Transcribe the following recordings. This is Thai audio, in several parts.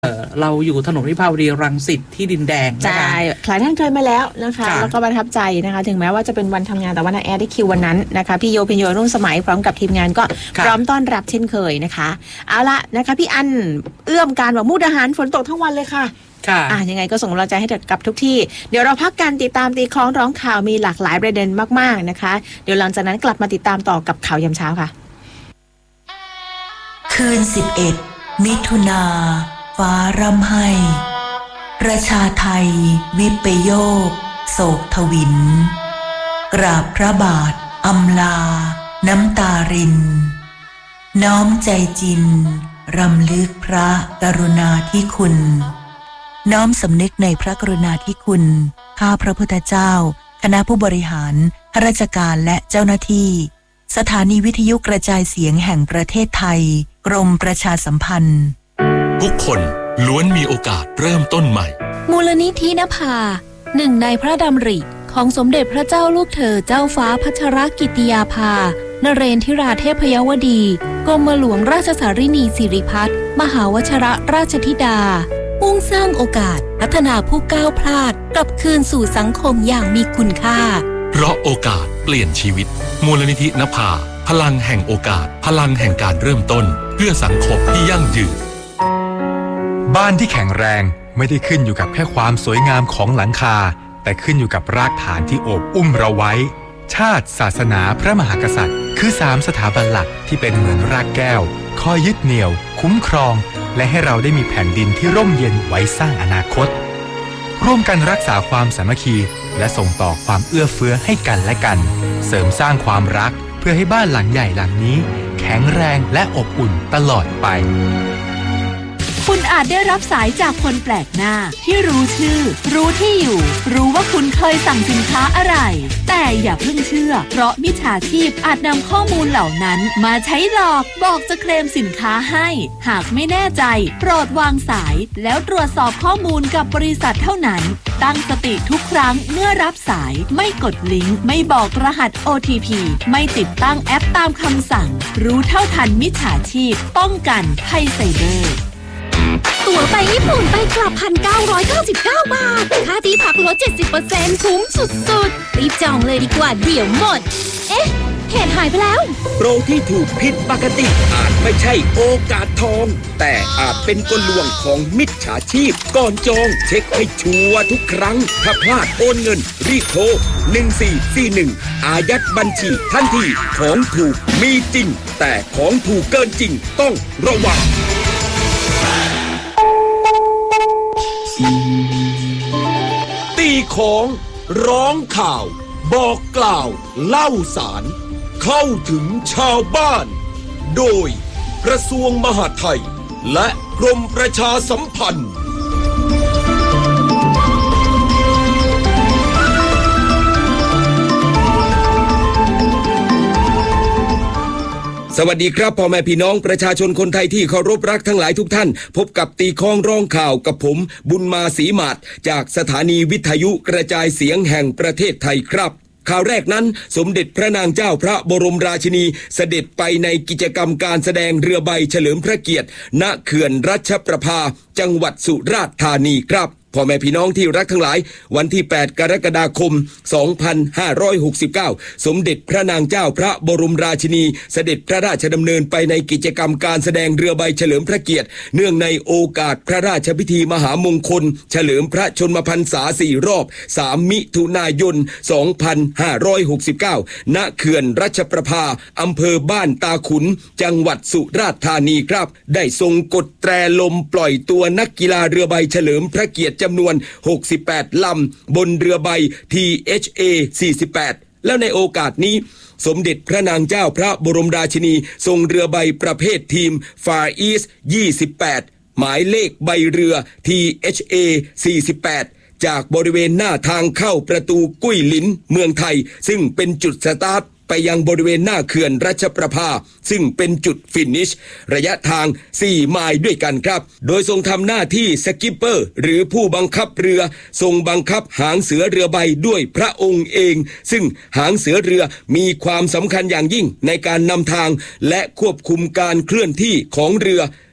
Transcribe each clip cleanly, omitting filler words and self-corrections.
เราอยู่ถนนวิภาวดีรังสิตที่ดินแดงนะคะใช่หลายท่านเคยมาแล้วนะคะแล้วก็ประทับใจนะคะถึงแม้ว่าจะเป็นวันทำงานแต่ว่าน้าแอร์ได้คิววันนั้นนะคะพี่โยพิญโยรุ่งสมัยพร้อมกับทีมงานก็พร้อมต้อนรับเช่นเคยนะคะเอาละนะคะพี่อันเอื้อมการบอกมุกดาหารฝนตกทั้งวันเลยค่ะยังไงก็ส่งกำลังใจให้กับทุกที่เดี๋ยวเราพักกันติดตามตีคล้องร้องข่าวมีหลากหลายประเด็นมากๆนะคะเดี๋ยวหลังจากนั้นกลับมาติดตามต่อกับข่าวยามเช้าค่ะคืน11 มิถุนาฟ้าร่ำไห้ประชาไทยวิปโยคโศกทวินกราบพระบาทอำลาน้ำตารินน้อมใจจินรำลึกพระกรุณาธิคุณน้อมสำนึกในพระกรุณาธิคุณข้าพระพุทธเจ้าคณะผู้บริหารข้าราชการและเจ้าหน้าที่สถานีวิทยุกระจายเสียงแห่งประเทศไทยกรมประชาสัมพันธ์ทุกคนล้วนมีโอกาสเริ่มต้นใหม่มูลนิธินภาหนึ่งในพระดำริของสมเด็จพระเจ้าลูกเธอเจ้าฟ้าพัชรกิติยาภานเรนทิราเทพยวดีกรมหลวงราชสารินีสิริพัฒน์มหาวชิรราชธิดามุ่งสร้างโอกาสพัฒนาผู้ก้าวพลาดกลับคืนสู่สังคมอย่างมีคุณค่าเพราะโอกาสเปลี่ยนชีวิตมูลนิธินภาพลังแห่งโอกาสพลังแห่งการเริ่มต้นเพื่อสังคมที่ยั่งยืนบ้านที่แข็งแรงไม่ได้ขึ้นอยู่กับแค่ความสวยงามของหลังคาแต่ขึ้นอยู่กับรากฐานที่โอบอุ้มเราไว้ชาติศาสนาพระมหากษัตริย์คือ3สถาบันหลักที่เป็นเหมือนรากแก้วคอยยึดเหนี่ยวคุ้มครองและให้เราได้มีแผ่นดินที่ร่มเย็นไว้สร้างอนาคตร่วมกันรักษาความสามัคคีและส่งต่อความเอื้อเฟื้อให้กันและกันเสริมสร้างความรักเพื่อให้บ้านหลังใหญ่หลังนี้แข็งแรงและอบอุ่นตลอดไปคุณอาจได้รับสายจากคนแปลกหน้าที่รู้ชื่อรู้ที่อยู่รู้ว่าคุณเคยสั่งสินค้าอะไรแต่อย่าเพิ่งเชื่อเพราะมิจฉาชีพอาจนำข้อมูลเหล่านั้นมาใช้หลอกบอกจะเคลมสินค้าให้หากไม่แน่ใจโปรดวางสายแล้วตรวจสอบข้อมูลกับบริษัทเท่านั้นตั้งสติทุกครั้งเมื่อรับสายไม่กดลิงก์ไม่บอกรหัส OTP ไม่ติดตั้งแอปตามคำสั่งรู้เท่าทันมิจฉาชีพป้องกันภัยไซเบอร์ตั๋วไปญี่ปุ่นไปกลับ 1,999 บาทค่าที่พักลด 70% คุ้มสุดๆรีบจองเลยดีกว่าเดี๋ยวหมดเอ๊ะเหตุหายไปแล้วโปรที่ถูกผิดปกติอาจไม่ใช่โอกาสทองแต่อาจเป็นกลลวงของมิจฉาชีพก่อนจองเช็คให้ชัวร์ทุกครั้งถ้าพลาดโอนเงินรีบโทร1441อายัดบัญชีทันทีของถูกมีจริงแต่ของถูกเกินจริงต้องระวังตีของร้องข่าวบอกกล่าวเล่าสารเข้าถึงชาวบ้านโดยกระทรวงมหาดไทยและกรมประชาสัมพันธ์สวัสดีครับพ่อแม่พี่น้องประชาชนคนไทยที่เคารพรักทั้งหลายทุกท่านพบกับตีคล้องร้องข่าวกับผมบุญมาศรีมาศจากสถานีวิทยุกระจายเสียงแห่งประเทศไทยครับข่าวแรกนั้นสมเด็จพระนางเจ้าพระบรมราชินีเสด็จไปในกิจกรรมการแสดงเรือใบเฉลิมพระเกียรติณเขื่อนรัชประภาจังหวัดสุราษฎร์ธานีครับพ่อแม่พี่น้องที่รักทั้งหลายวันที่8กรกฎาคม2569สมเด็จพระนางเจ้าพระบรมราชินีเสด็จพระราชดำเนินไปในกิจกรรมการแสดงเรือใบเฉลิมพระเกียรติเนื่องในโอกาสพระราชพิธีมหามงคลเฉลิมพระชนมพรรษา4รอบ3มิถุนายน2569ณเขื่อนรัชประภาอำเภอบ้านตาขุนจังหวัดสุราษฎร์ธานีครับได้ทรงกดแตรลมปล่อยตัวนักกีฬาเรือใบเฉลิมพระเกียรติจำนวน68ลำบนเรือใบ THA 48แล้วในโอกาสนี้สมเด็จพระนางเจ้าพระบรมราชินีทรงเรือใบประเภททีม Far East 28หมายเลขใบเรือ THA 48จากบริเวณหน้าทางเข้าประตูกุ้ยหลินเมืองไทยซึ่งเป็นจุดสตาร์ทไปยังบริเวณหน้าเขื่อนรัชประภาซึ่งเป็นจุดฟินิชระยะทาง4ไมล์ด้วยกันครับโดยทรงทำหน้าที่สกิปเปอร์หรือผู้บังคับเรือทรงบังคับหางเสือเรือใบด้วยพระองค์เองซึ่งหางเสือเรือมีความสำคัญอย่างยิ่งในการนำทางและควบคุมการเคลื่อนที่ของเรือ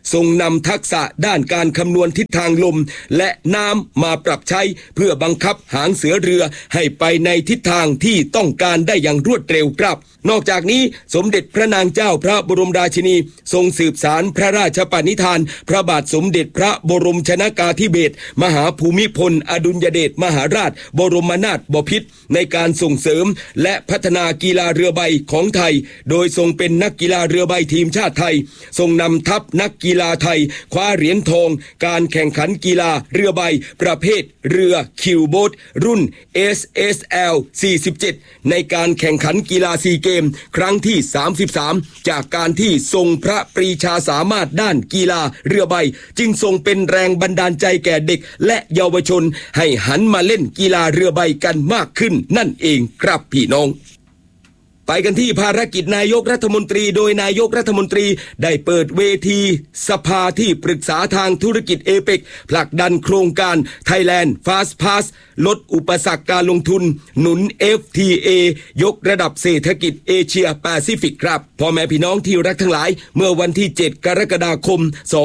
ทรงนำทักษะด้านการคำนวณทิศทางลมและน้ำมาปรับใช้เพื่อบังคับหางเสือเรือให้ไปในทิศทางที่ต้องการได้อย่างรวดเร็วครับนอกจากนี้สมเด็จพระนางเจ้าพระบรมราชินีทรงสืบสารพระราชปณิธานพระบาทสมเด็จพระบรมชนกาธิเบศรมหาภูมิพลอดุลยเดชมหาราชบรมนาถบพิตรในการส่งเสริมและพัฒนากีฬาเรือใบของไทยโดยทรงเป็นนักกีฬาเรือใบทีมชาติไทยทรงนำทัพนักกีฬาไทยคว้าเหรียญทองการแข่งขันกีฬาเรือใบประเภทเรือคิวโบ๊ทรุ่น SSL 47ในการแข่งขันกีฬาซีเกมครั้งที่33จากการที่ทรงพระปรีชาสามารถด้านกีฬาเรือใบจึงทรงเป็นแรงบันดาลใจแก่เด็กและเยาวชนให้หันมาเล่นกีฬาเรือใบกันมากขึ้นนั่นเองครับพี่น้องไปกันที่ภารกิจนายกรัฐมนตรีโดยนายกรัฐมนตรีได้เปิดเวทีสภาที่ปรึกษาทางธุรกิจเอเปกผลักดันโครงการ Thailand Fast Pass ลดอุปสรรคการลงทุนหนุน FTA ยกระดับเศรษฐกิจเอเชียแปซิฟิกครับพ่อแม่พี่น้องที่รักทั้งหลายเมื่อวันที่7กรกฎาคม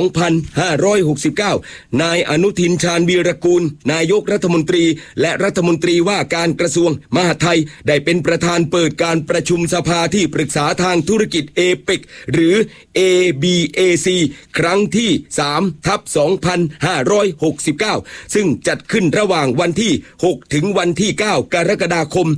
2569นายอนุทินชาญวีรกูลนายกรัฐมนตรีและรัฐมนตรีว่าการกระทรวงมหาดไทยได้เป็นประธานเปิดการประชุมสภาที่ปรึกษาทางธุรกิจเอเปกหรือ ABAC ครั้งที่3/2569ซึ่งจัดขึ้นระหว่างวันที่6ถึงวันที่9กรกฎาคม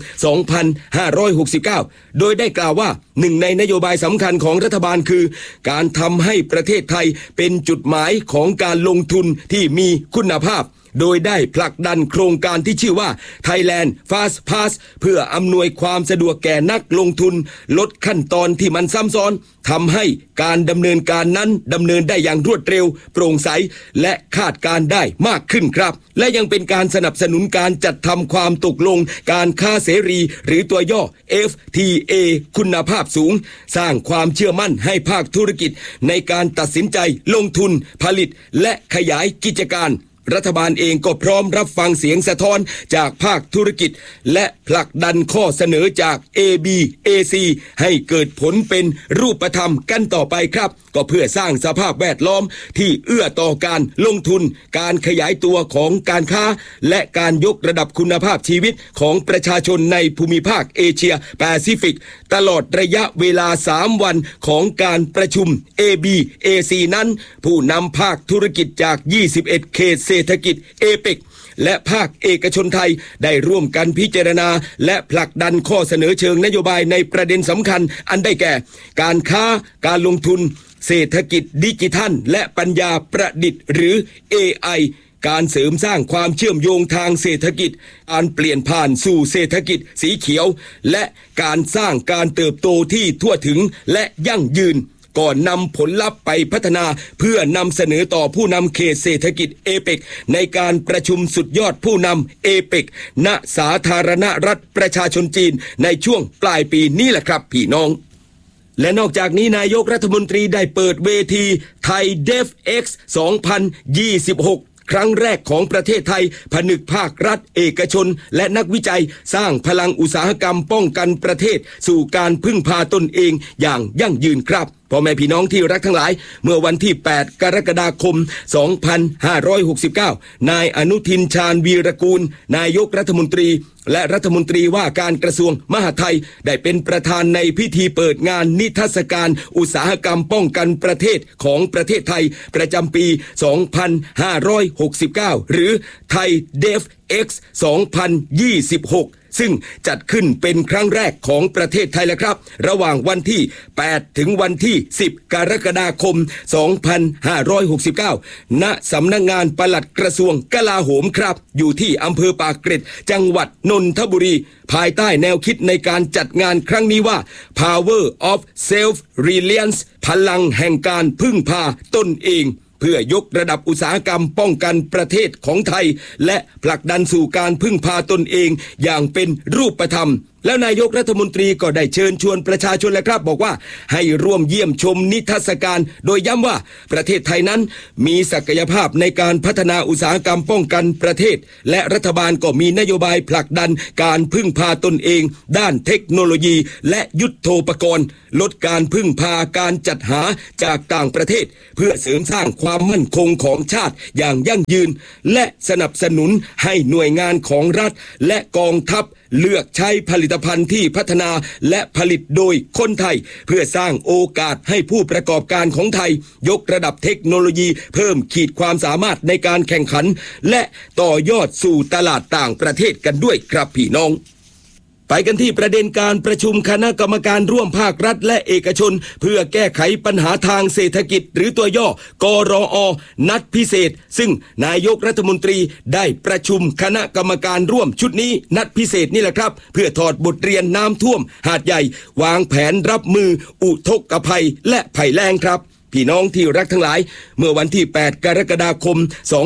2569โดยได้กล่าวว่าหนึ่งในนโยบายสำคัญของรัฐบาลคือการทำให้ประเทศไทยเป็นจุดหมายของการลงทุนที่มีคุณภาพโดยได้ผลักดันโครงการที่ชื่อว่า Thailand Fast Pass เพื่ออำนวยความสะดวกแก่นักลงทุนลดขั้นตอนที่มันซ้ำซ้อนทำให้การดำเนินการนั้นดำเนินได้อย่างรวดเร็วโปร่งใสและคาดการได้มากขึ้นครับและยังเป็นการสนับสนุนการจัดทำความตกลงการค้าเสรีหรือตัวย่อ FTA คุณภาพสูงสร้างความเชื่อมั่นให้ภาคธุรกิจในการตัดสินใจลงทุนผลิตและขยายกิจการรัฐบาลเองก็พร้อมรับฟังเสียงสะท้อนจากภาคธุรกิจและผลักดันข้อเสนอจาก ABAC ให้เกิดผลเป็นรูปธรรมกันต่อไปครับก็เพื่อสร้างสภาพแวดล้อมที่เอื้อต่อการลงทุนการขยายตัวของการค้าและการยกระดับคุณภาพชีวิตของประชาชนในภูมิภาคเอเชียแปซิฟิกตลอดระยะเวลา3วันของการประชุม ABAC นั้นผู้นำภาคธุรกิจจาก21เขตเศรษฐกิจเอเปกและภาคเอกชนไทยได้ร่วมกันพิจารณาและผลักดันข้อเสนอเชิงนโยบายในประเด็นสำคัญอันได้แก่การค้าการลงทุนเศรษฐกิจดิจิทัลและปัญญาประดิษฐ์หรือ AI การเสริมสร้างความเชื่อมโยงทางเศรษฐกิจการเปลี่ยนผ่านสู่เศรษฐกิจสีเขียวและการสร้างการเติบโตที่ทั่วถึงและยั่งยืนก่อนนำผลลัพธ์ไปพัฒนาเพื่อนำเสนอต่อผู้นำเขตเศรษฐกิจเอเปกในการประชุมสุดยอดผู้นำเอเปกณสาธารณรัฐประชาชนจีนในช่วงปลายปีนี้แหละครับพี่น้องและนอกจากนี้นายกรัฐมนตรีได้เปิดเวทีไทย DevX 2026ครั้งแรกของประเทศไทยผนึกภาครัฐเอกชนและนักวิจัยสร้างพลังอุตสาหกรรมป้องกันประเทศสู่การพึ่งพาตนเองอย่างยั่งยืนครับพ่อแม่พี่น้องที่รักทั้งหลายเมื่อวันที่8กรกฎาคม2569นายอนุทินชาญวีรกูลนายกรัฐมนตรีและรัฐมนตรีว่าการกระทรวงมหาดไทยได้เป็นประธานในพิธีเปิดงานนิทรรศการอุตสาหกรรมป้องกันประเทศของประเทศไทยประจำปี2569หรือไทย DevX 2026ซึ่งจัดขึ้นเป็นครั้งแรกของประเทศไทยแล้วครับระหว่างวันที่8ถึงวันที่10กรกฎาคม2569ณสำนักงานปลัดกระทรวงกลาโหมครับอยู่ที่อำเภอปากเกร็ดจังหวัดนนทบุรีภายใต้แนวคิดในการจัดงานครั้งนี้ว่า Power of Self Reliance พลังแห่งการพึ่งพาตนเองเพื่อยกระดับอุตสาหกรรมป้องกันประเทศของไทยและผลักดันสู่การพึ่งพาตนเองอย่างเป็นรูปธรรมแล้วนายกรัฐมนตรีก็ได้เชิญชวนประชาชนแล้วครับบอกว่าให้ร่วมเยี่ยมชมนิทรรศการโดยย้ำว่าประเทศไทยนั้นมีศักยภาพในการพัฒนาอุตสาหกรรมป้องกันประเทศและรัฐบาลก็มีนโยบายผลักดันการพึ่งพาตนเองด้านเทคโนโลยีและยุทโธปกรณ์ลดการพึ่งพาการจัดหาจากต่างประเทศเพื่อเสริมสร้างความมั่นคงของชาติอย่างยั่งยืนและสนับสนุนให้หน่วยงานของรัฐและกองทัพเลือกใช้ผลิตภัณฑ์ที่พัฒนาและผลิตโดยคนไทยเพื่อสร้างโอกาสให้ผู้ประกอบการของไทยยกระดับเทคโนโลยีเพิ่มขีดความสามารถในการแข่งขันและต่อยอดสู่ตลาดต่างประเทศกันด้วยครับพี่น้องไปกันที่ประเด็นการประชุมคณะกรรมการร่วมภาครัฐและเอกชนเพื่อแก้ไขปัญหาทางเศรษฐกิจหรือตัวย่อกรอ.นัดพิเศษซึ่งนายกรัฐมนตรีได้ประชุมคณะกรรมการร่วมชุดนี้นัดพิเศษนี่แหละครับเพื่อถอดบทเรียนน้ำท่วมหาดใหญ่วางแผนรับมืออุทกภัยและภัยแล้งครับพี่น้องที่รักทั้งหลายเมื่อวันที่ 8 กรกฎาคม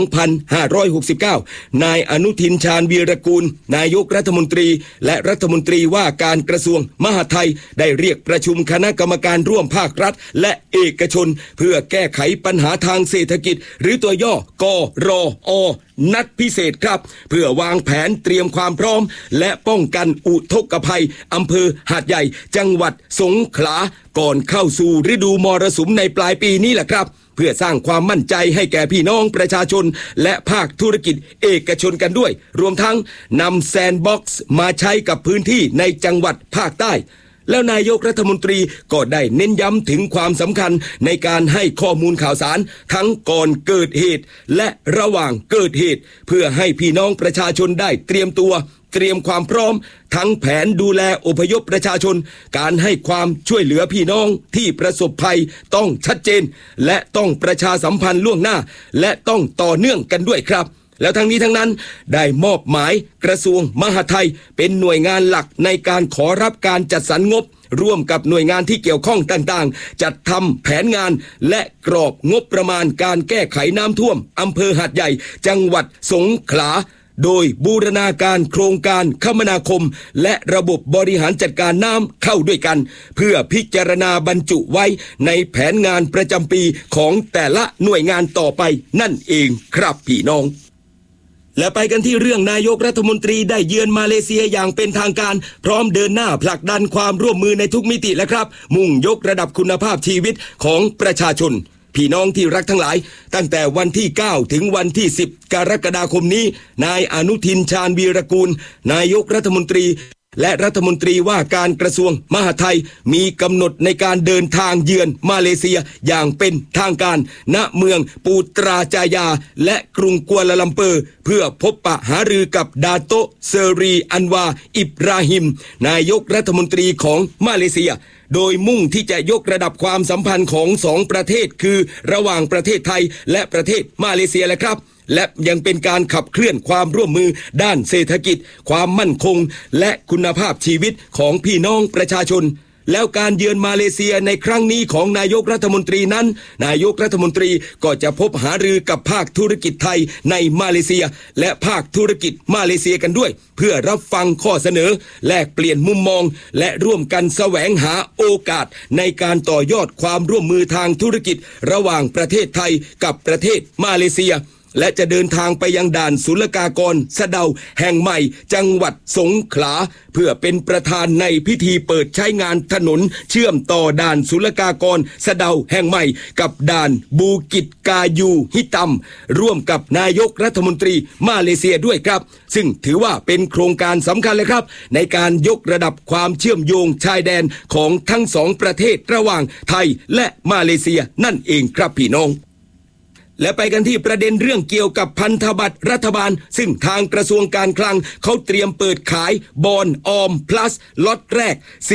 2569 นายอนุทินชาญวีรกูลนายกรัฐมนตรีและรัฐมนตรีว่าการกระทรวงมหาดไทยได้เรียกประชุมคณะกรรมการร่วมภาครัฐและเอกชนเพื่อแก้ไขปัญหาทางเศรษฐกิจหรือตัวย่อกรอ.นัดพิเศษครับเพื่อวางแผนเตรียมความพร้อมและป้องกันอุทกภัยอำเภอหาดใหญ่จังหวัดสงขลาก่อนเข้าสู่ฤดูมรสุมในปลายปีนี้แหละครับเพื่อสร้างความมั่นใจให้แก่พี่น้องประชาชนและภาคธุรกิจเอกชนกันด้วยรวมทั้งนำแซนด์บ็อกซ์มาใช้กับพื้นที่ในจังหวัดภาคใต้แล้วนายกรัฐมนตรีก็ได้เน้นย้ำถึงความสำคัญในการให้ข้อมูลข่าวสารทั้งก่อนเกิดเหตุและระหว่างเกิดเหตุเพื่อให้พี่น้องประชาชนได้เตรียมตัวเตรียมความพร้อมทั้งแผนดูแลอพยพประชาชนการให้ความช่วยเหลือพี่น้องที่ประสบภัยต้องชัดเจนและต้องประชาสัมพันธ์ล่วงหน้าและต้องต่อเนื่องกันด้วยครับแล้วทั้งนี้ทั้งนั้นได้มอบหมายกระทรวงมหาดไทยเป็นหน่วยงานหลักในการขอรับการจัดสรรงบร่วมกับหน่วยงานที่เกี่ยวข้องต่างๆจัดทำแผนงานและกรอบงบประมาณการแก้ไขน้ำท่วมอำเภอหาดใหญ่จังหวัดสงขลาโดยบูรณาการโครงการคมนาคมและระบบบริหารจัดการน้ำเข้าด้วยกันเพื่อพิจารณาบรรจุไว้ในแผนงานประจำปีของแต่ละหน่วยงานต่อไปนั่นเองครับพี่น้องและไปกันที่เรื่องนายกรัฐมนตรีได้เยือนมาเลเซียอย่างเป็นทางการพร้อมเดินหน้าผลักดันความร่วมมือในทุกมิติแล้วครับมุ่งยกระดับคุณภาพชีวิตของประชาชนพี่น้องที่รักทั้งหลายตั้งแต่วันที่ 9 ถึงวันที่ 10 กรกฎาคมนี้นายอนุทินชาญวีรกูลนายกรัฐมนตรีและรัฐมนตรีว่าการกระทรวงมหาดไทยมีกำหนดในการเดินทางเยือนมาเลเซียอย่างเป็นทางการณเมืองปูตราจายาและกรุงกัวลาลัมเปอร์เพื่อพบปะหารือกับดาโตเซรีอันวาอิบราฮิมนายกรัฐมนตรีของมาเลเซียโดยมุ่งที่จะยกระดับความสัมพันธ์ของสองประเทศคือระหว่างประเทศไทยและประเทศมาเลเซียแหละครับและยังเป็นการขับเคลื่อนความร่วมมือด้านเศรษฐกิจความมั่นคงและคุณภาพชีวิตของพี่น้องประชาชนแล้วการเยือนมาเลเซียในครั้งนี้ของนายกรัฐมนตรีนั้นนายกรัฐมนตรีก็จะพบหารือกับภาคธุรกิจไทยในมาเลเซียและภาคธุรกิจมาเลเซียกันด้วยเพื่อรับฟังข้อเสนอแลกเปลี่ยนมุมมองและร่วมกันแสวงหาโอกาสในการต่อยอดความร่วมมือทางธุรกิจระหว่างประเทศไทยกับประเทศมาเลเซียและจะเดินทางไปยังด่านศุลกากรสะเดาแห่งใหม่จังหวัดสงขลาเพื่อเป็นประธานในพิธีเปิดใช้งานถนนเชื่อมต่อด่านศุลกากรสะเดาแห่งใหม่กับด่านบูกิตกายูฮิตัมร่วมกับนายกรัฐมนตรีมาเลเซียด้วยครับซึ่งถือว่าเป็นโครงการสำคัญเลยครับในการยกระดับความเชื่อมโยงชายแดนของทั้งสองประเทศระหว่างไทยและมาเลเซียนั่นเองครับพี่น้องและไปกันที่ประเด็นเรื่องเกี่ยวกับพันธบัตรรัฐบาลซึ่งทางกระทรวงการคลังเขาเตรียมเปิดขายบอนด์ออมพลัสล็อตแรก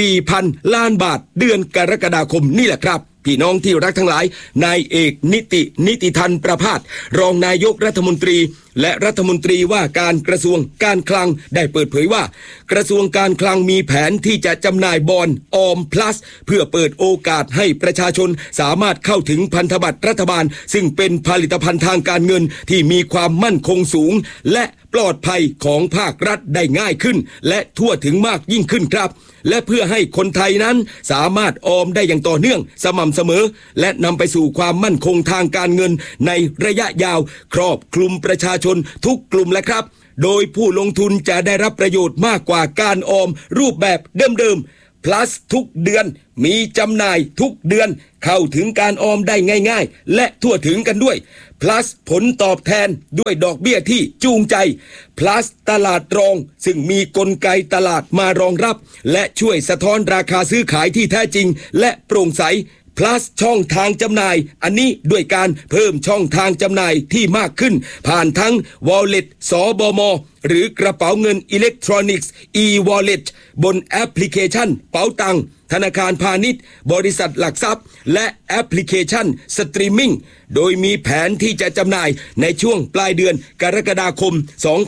4,000 ล้านบาทเดือนกรกฎาคมนี่แหละครับพี่น้องที่รักทั้งหลายนายเอกนิติทันประภาสรองนายกรัฐมนตรีและรัฐมนตรีว่าการกระทรวงการคลังได้เปิดเผยว่ากระทรวงการคลังมีแผนที่จะจำหน่ายบอนด์ออมพลัสเพื่อเปิดโอกาสให้ประชาชนสามารถเข้าถึงพันธบัตรรัฐบาลซึ่งเป็นผลิตภัณฑ์ทางการเงินที่มีความมั่นคงสูงและปลอดภัยของภาครัฐได้ง่ายขึ้นและทั่วถึงมากยิ่งขึ้นครับและเพื่อให้คนไทยนั้นสามารถออมได้อย่างต่อเนื่องสม่ำเสมอและนำไปสู่ความมั่นคงทางการเงินในระยะยาวครอบคลุมประชาชนทุกกลุ่มและครับโดยผู้ลงทุนจะได้รับประโยชน์มากกว่าการออมรูปแบบเดิมๆ plus ทุกเดือนมีจำหน่ายทุกเดือนเข้าถึงการออมได้ง่ายๆและทั่วถึงกันด้วย plus ผลตอบแทนด้วยดอกเบี้ยที่จูงใจ plus ตลาดรองซึ่งมีกลไกตลาดมารองรับและช่วยสะท้อนราคาซื้อขายที่แท้จริงและโปร่งใส plus ช่องทางจำหน่ายอันนี้ด้วยการเพิ่มช่องทางจำหน่ายที่มากขึ้นผ่านทั้ง wallet สบม.หรือกระเป๋าเงินอิเล็กทรอนิกส์ e-wallet บนแอปพลิเคชันเป๋าตังธนาคารพาณิชย์บริษัทหลักทรัพย์และแอปพลิเคชันสตรีมมิ่งโดยมีแผนที่จะจำหน่ายในช่วงปลายเดือนกรกฎาคม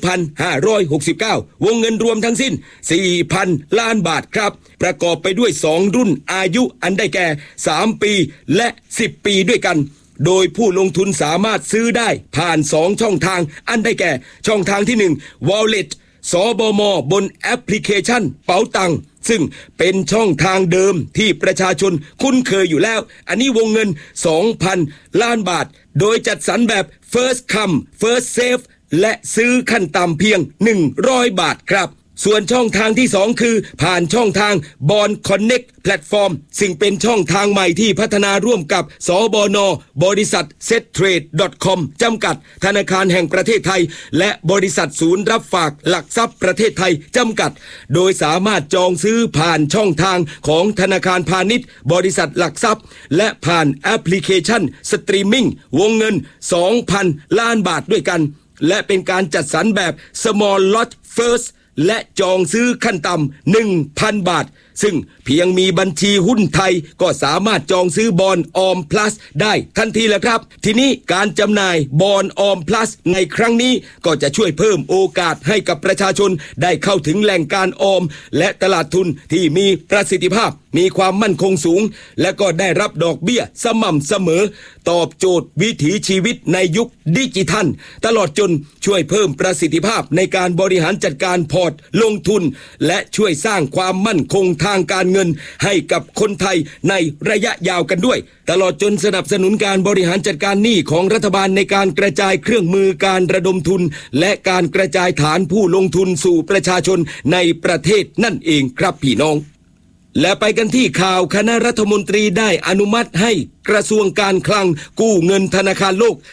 2569 วงเงินรวมทั้งสิ้น 4,000 ล้านบาทครับประกอบไปด้วย2รุ่นอายุอันได้แก่3ปีและ10ปีด้วยกันโดยผู้ลงทุนสามารถซื้อได้ผ่าน2ช่องทางอันได้แก่ช่องทางที่1 Wallet สบม.บนแอปพลิเคชันเป๋าตังซึ่งเป็นช่องทางเดิมที่ประชาชนคุ้นเคยอยู่แล้วอันนี้วงเงิน 2,000 ล้านบาทโดยจัดสรรแบบ First Come First Save และซื้อขั้นต่ำเพียง100 บาทครับส่วนช่องทางที่2คือผ่านช่องทาง Bond Connect Platform ซึ่งเป็นช่องทางใหม่ที่พัฒนาร่วมกับสบน.บริษัท settrade.com จำกัดธนาคารแห่งประเทศไทยและบริษัทศูนย์รับฝากหลักทรัพย์ประเทศไทยจำกัดโดยสามารถจองซื้อผ่านช่องทางของธนาคารพาณิชย์บริษัทหลักทรัพย์และผ่านแอปพลิเคชันสตรีมมิ่งวงเงิน 2,000 ล้านบาทด้วยกันและเป็นการจัดสรรแบบ Small Lot Firstและจองซื้อขั้นต่ำ 1,000 บาทซึ่งเพียงมีบัญชีหุ้นไทยก็สามารถจองซื้อบอนด์ออมพลัสได้ทันทีแล้วครับทีนี้การจำหน่ายบอนด์ออมพลัสในครั้งนี้ก็จะช่วยเพิ่มโอกาสให้กับประชาชนได้เข้าถึงแหล่งการออมและตลาดทุนที่มีประสิทธิภาพมีความมั่นคงสูงและก็ได้รับดอกเบี้ยสม่ำเสมอตอบโจทย์วิถีชีวิตในยุคดิจิทัลตลอดจนช่วยเพิ่มประสิทธิภาพในการบริหารจัดการพอร์ตลงทุนและช่วยสร้างความมั่นคงทางการเงินให้กับคนไทยในระยะยาวกันด้วยตลอดจนสนับสนุนการบริหารจัดการหนี้ของรัฐบาลในการกระจายเครื่องมือการระดมทุนและการกระจายฐานผู้ลงทุนสู่ประชาชนในประเทศนั่นเองครับพี่น้องและไปกันที่ข่าวคณะรัฐมนตรีได้อนุมัติให้กระทรวงการคลังกู้เงินธนาคารโลก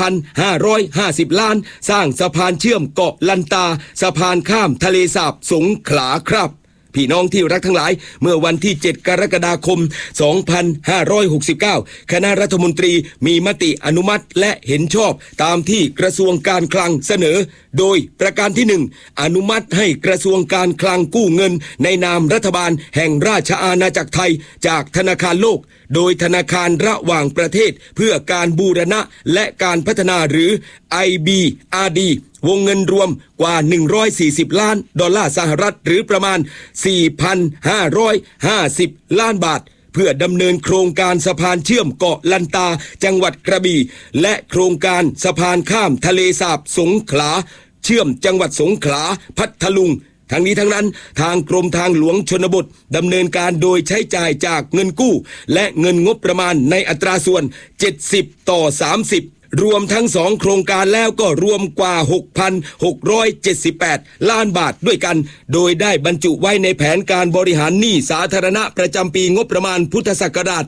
4,550 ล้านสร้างสะพานเชื่อมเกาะลันตาสะพานข้ามทะเลสาบสงขลาครับพี่น้องที่รักทั้งหลายเมื่อวันที่7กรกฎาคม 2569 คณะรัฐมนตรีมีมติอนุมัติและเห็นชอบตามที่กระทรวงการคลังเสนอโดยประการที่1อนุมัติให้กระทรวงการคลังกู้เงินในนามรัฐบาลแห่งราชอาณาจักรไทยจากธนาคารโลกโดยธนาคารระหว่างประเทศเพื่อการบูรณะและการพัฒนาหรือ IBRD วงเงินรวมกว่า140ล้านดอลลาร์สหรัฐหรือประมาณ 4,550 ล้านบาทเพื่อดำเนินโครงการสะพานเชื่อมเกาะลันตาจังหวัดกระบี่และโครงการสะพานข้ามทะเลสาบสงขลาเชื่อมจังหวัดสงขลาพัทลุงทั้งนี้ทั้งนั้นทางกรมทางหลวงชนบทดำเนินการโดยใช้จ่ายจากเงินกู้และเงินงบประมาณในอัตราส่วน70:30รวมทั้ง2โครงการแล้วก็รวมกว่า 6,678 ล้านบาทด้วยกันโดยได้บรรจุไว้ในแผนการบริหารหนี้สาธารณะประจำปีงบประมาณพุทธศักราช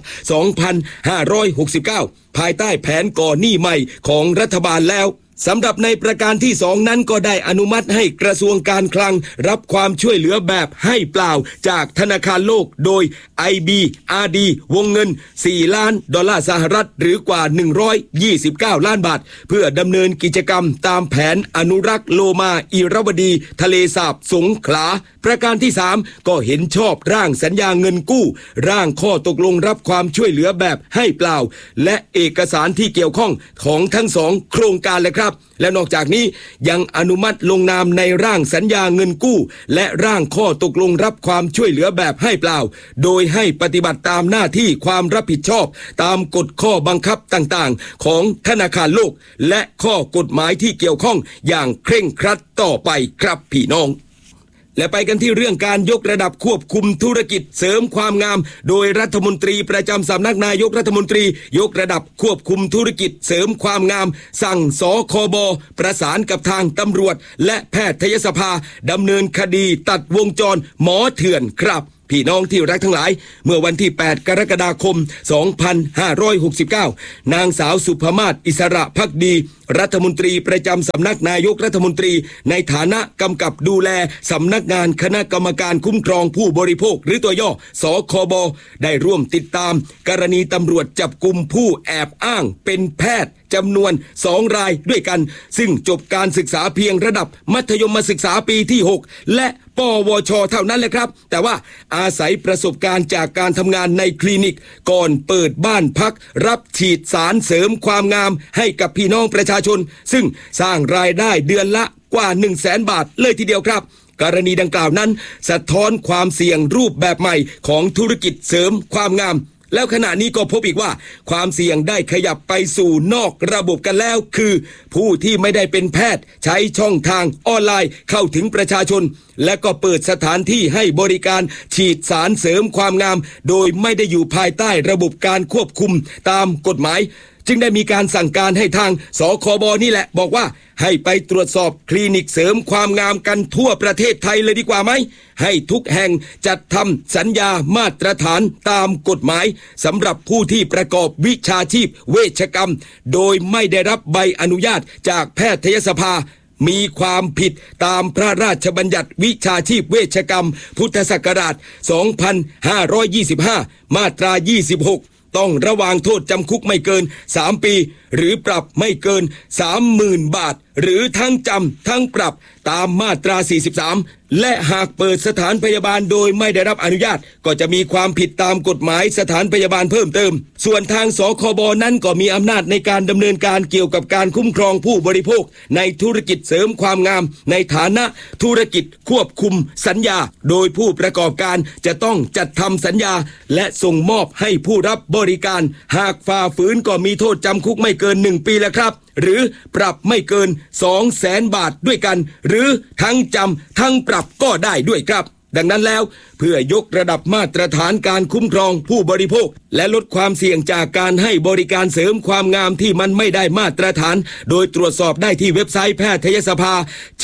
2569 ภายใต้แผนก่อหนี้ใหม่ของรัฐบาลแล้วสำหรับในประการที่2นั้นก็ได้อนุมัติให้กระทรวงการคลังรับความช่วยเหลือแบบให้เปล่าจากธนาคารโลกโดย IBRD วงเงิน4ล้านดอลลาร์สหรัฐหรือกว่า129ล้านบาทเพื่อดำเนินกิจกรรมตามแผนอนุรักษ์โลมาอิรวดีทะเลสาบสงขลาประการที่3ก็เห็นชอบร่างสัญญาเงินกู้ร่างข้อตกลงรับความช่วยเหลือแบบให้เปล่าและเอกสารที่เกี่ยวข้องของทั้ง2โครงการเลยครับและนอกจากนี้ยังอนุมัติลงนามในร่างสัญญาเงินกู้และร่างข้อตกลงรับความช่วยเหลือแบบให้เปล่าโดยให้ปฏิบัติตามหน้าที่ความรับผิดชอบตามกฎข้อบังคับต่างๆของธนาคารโลกและข้อกฎหมายที่เกี่ยวข้องอย่างเคร่งครัดต่อไปครับพี่น้องและไปกันที่เรื่องการยกระดับควบคุมธุรกิจเสริมความงามโดยรัฐมนตรีประจำสำนักนายกรัฐมนตรียกระดับควบคุมธุรกิจเสริมความงามสั่งสคบประสานกับทางตำรวจและแพทยสภาดำเนินคดีตัดวงจรหมอเถื่อนครับพี่น้องที่รักทั้งหลายเมื่อวันที่8กรกฎาคม2569นางสาวสุภมาศอิสระภักดีรัฐมนตรีประจำสำนักนายกรัฐมนตรีในฐานะกำกับดูแลสำนักงานคณะกรรมการคุ้มครองผู้บริโภคหรือตัวย่อสคบได้ร่วมติดตามกรณีตำรวจจับกุมผู้แอบอ้างเป็นแพทย์จำนวน2รายด้วยกันซึ่งจบการศึกษาเพียงระดับมัธยมศึกษาปีที่6และปวชเท่านั้นแหละครับแต่ว่าอาศัยประสบการณ์จากการทำงานในคลินิกก่อนเปิดบ้านพักรับฉีดสารเสริมความงามให้กับพี่น้องประชาชนซึ่งสร้างรายได้เดือนละกว่า 100,000 บาทเลยทีเดียวครับกรณีดังกล่าวนั้นสะท้อนความเสี่ยงรูปแบบใหม่ของธุรกิจเสริมความงามแล้วขณะนี้ก็พบอีกว่าความเสี่ยงได้ขยับไปสู่นอกระบบกันแล้วคือผู้ที่ไม่ได้เป็นแพทย์ใช้ช่องทางออนไลน์เข้าถึงประชาชนและก็เปิดสถานที่ให้บริการฉีดสารเสริมความงามโดยไม่ได้อยู่ภายใต้ระบบการควบคุมตามกฎหมายจึงได้มีการสั่งการให้ทางสคบนี่แหละบอกว่าให้ไปตรวจสอบคลินิกเสริมความงามกันทั่วประเทศไทยเลยดีกว่าไหมให้ทุกแห่งจัดทำสัญญามาตรฐานตามกฎหมายสำหรับผู้ที่ประกอบวิชาชีพเวชกรรมโดยไม่ได้รับใบอนุญาตจากแพทยสภามีความผิดตามพระราชบัญญัติวิชาชีพเวชกรรมพุทธศักราช 2525 มาตรา 26ต้องระวางโทษจำคุกไม่เกิน3 ปีหรือปรับไม่เกิน 30,000 บาทหรือทั้งจำทั้งปรับตามมาตรา 43และหากเปิดสถานพยาบาลโดยไม่ได้รับอนุญาตก็จะมีความผิดตามกฎหมายสถานพยาบาลเพิ่มเติมส่วนทางสคบนั้นก็มีอำนาจในการดำเนินการเกี่ยวกับการคุ้มครองผู้บริโภคในธุรกิจเสริมความงามในฐานะธุรกิจควบคุมสัญญาโดยผู้ประกอบการจะต้องจัดทำสัญญาและส่งมอบให้ผู้รับบริการหากฝ่าฝืนก็มีโทษจำคุกไม่เกิน1 ปีแล้วครับหรือปรับไม่เกิน 200,000 บาทด้วยกันหรือทั้งจำทั้งปรับก็ได้ด้วยครับดังนั้นแล้วเพื่อยกระดับมาตรฐานการคุ้มครองผู้บริโภคและลดความเสี่ยงจากการให้บริการเสริมความงามที่มันไม่ได้มาตรฐานโดยตรวจสอบได้ที่เว็บไซต์แพทยสภา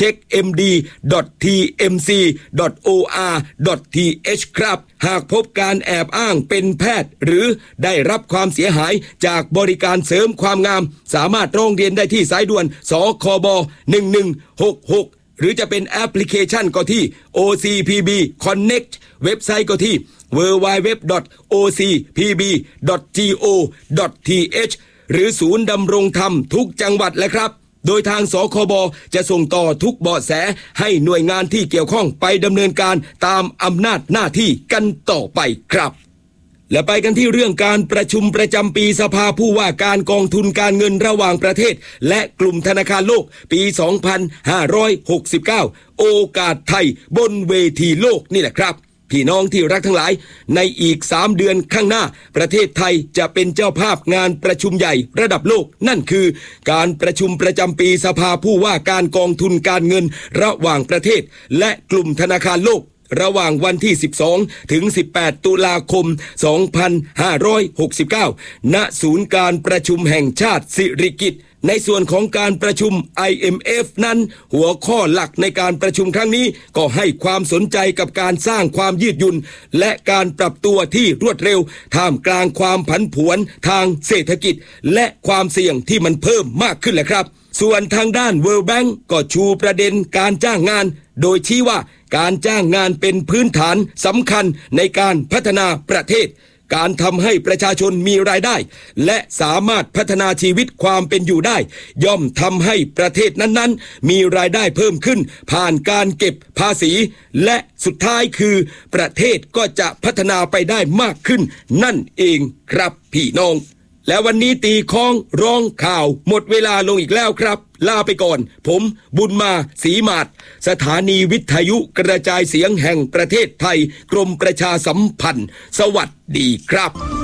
checkmd.tmc.or.th ครับหากพบการแอบอ้างเป็นแพทย์หรือได้รับความเสียหายจากบริการเสริมความงามสามารถร้องเรียนได้ที่สายด่วนสคบ1166หรือจะเป็นแอปพลิเคชันก็ที่ OCPB Connect เว็บไซต์ก็ที่ www.ocpb.go.th หรือศูนย์ดำรงธรรมทุกจังหวัดและครับโดยทางสคบจะส่งต่อทุกเบาะแสให้หน่วยงานที่เกี่ยวข้องไปดำเนินการตามอำนาจหน้าที่กันต่อไปครับและไปกันที่เรื่องการประชุมประจำปีสภาผู้ว่าการกองทุนการเงินระหว่างประเทศและกลุ่มธนาคารโลกปี 2569 โอกาสไทยบนเวทีโลกนี่แหละครับพี่น้องที่รักทั้งหลายในอีก3 เดือนข้างหน้าประเทศไทยจะเป็นเจ้าภาพงานประชุมใหญ่ระดับโลกนั่นคือการประชุมประจำปีสภาผู้ว่าการกองทุนการเงินระหว่างประเทศและกลุ่มธนาคารโลกระหว่างวันที่12ถึง18ตุลาคม2569ณศูนย์การประชุมแห่งชาติสิริกิติ์ในส่วนของการประชุม IMF นั้นหัวข้อหลักในการประชุมครั้งนี้ก็ให้ความสนใจกับการสร้างความยืดหยุ่นและการปรับตัวที่รวดเร็วท่ามกลางความผันผวนทางเศรษฐกิจและความเสี่ยงที่มันเพิ่มมากขึ้นแหละครับส่วนทางด้าน World Bank ก็ชูประเด็นการจ้างงานโดยชี้ว่าการจ้างงานเป็นพื้นฐานสำคัญในการพัฒนาประเทศการทำให้ประชาชนมีรายได้และสามารถพัฒนาชีวิตความเป็นอยู่ได้ย่อมทำให้ประเทศนั้นๆมีรายได้เพิ่มขึ้นผ่านการเก็บภาษีและสุดท้ายคือประเทศก็จะพัฒนาไปได้มากขึ้นนั่นเองครับพี่น้องและวันนี้ตีค้องร้องข่าวหมดเวลาลงอีกแล้วครับลาไปก่อน ผมบุญมาศรีมาศสถานีวิทยุกระจายเสียงแห่งประเทศไทยกรมประชาสัมพันธ์สวัสดีครับ